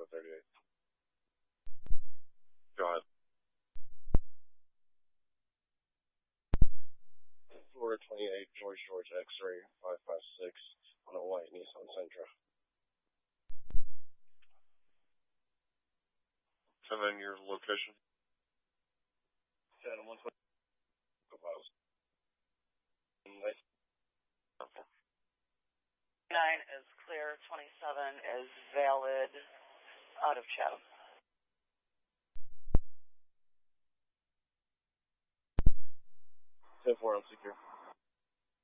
438. Go ahead. Florida 28, George X-ray 556 on a white Nissan Sentra. And then your location? 10 120. 9 is clear, 27 is valid, out of Chatham. 10-4 on secure.